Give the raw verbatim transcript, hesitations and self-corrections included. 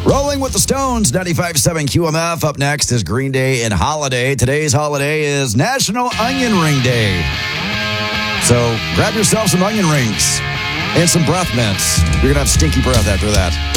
Rolling with the Stones, ninety-five point seven Q M F. Up next is Green Day and Holiday. Today's holiday is National Onion Ring Day. So grab yourself some onion rings and some breath mints. You're going to have stinky breath after that.